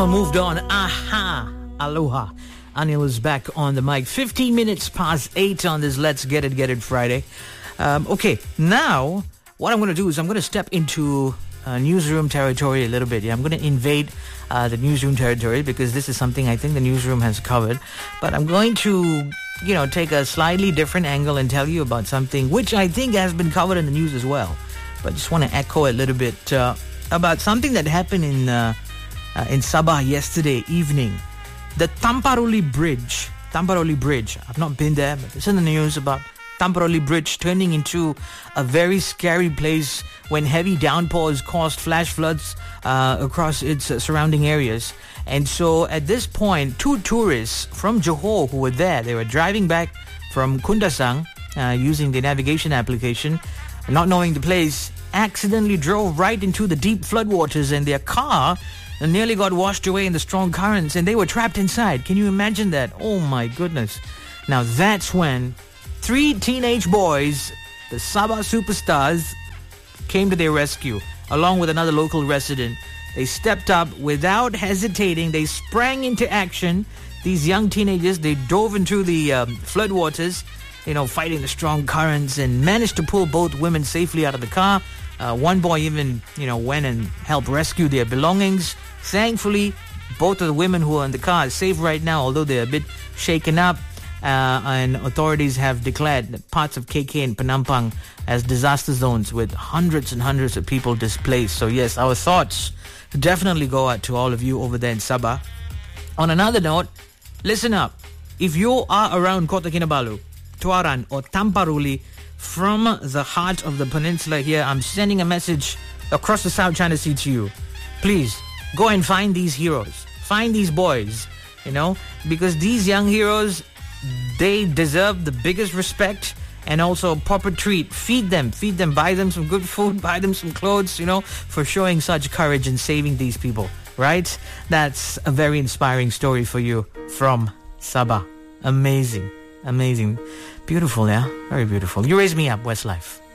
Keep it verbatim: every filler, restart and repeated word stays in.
Moved on. Aha. Aloha. Anil is back on the mic. fifteen minutes past eight on this Let's Get It, Get It Friday. Um, okay, now what I'm going to do is I'm going to step into uh, newsroom territory a little bit. Yeah, I'm going to invade uh, the newsroom territory because this is something I think the newsroom has covered. But I'm going to, you know, take a slightly different angle and tell you about something which I think has been covered in the news as well. But just want to echo a little bit uh, about something that happened in... Uh, Uh, in Sabah yesterday evening. The Tamparoli Bridge. Tamparoli Bridge. I've not been there, but it's in the news about Tamparoli Bridge turning into a very scary place when heavy downpours caused flash floods uh, across its uh, surrounding areas. And so at this point, two tourists from Johor who were there, they were driving back from Kundasang uh, using the navigation application, not knowing the place, accidentally drove right into the deep floodwaters, and their car nearly got washed away in the strong currents, and they were trapped inside. Can you imagine that? Oh my goodness. Now that's when three teenage boys, the Sabah superstars, came to their rescue, along with another local resident. They stepped up without hesitating. They sprang into action. These young teenagers, they dove into the um, floodwaters, you know, fighting the strong currents, and managed to pull both women safely out of the car. Uh, one boy even, you know, went and helped rescue their belongings. Thankfully, both of the women who are in the car are safe right now, although they're a bit shaken up. Uh, and authorities have declared that parts of K K and Penampang as disaster zones with hundreds and hundreds of people displaced. So yes, our thoughts definitely go out to all of you over there in Sabah. On another note, listen up. If you are around Kota Kinabalu, Tuaran or Tamparoli, from the heart of the peninsula here, I'm sending a message across the South China Sea to you. Please, go and find these heroes. Find these boys, you know, because these young heroes, they deserve the biggest respect and also a proper treat. Feed them, feed them, buy them some good food, buy them some clothes, you know, for showing such courage and saving these people, right? That's a very inspiring story for you from Sabah. Amazing, amazing. Beautiful, yeah? Very beautiful. You raise me up, Westlife.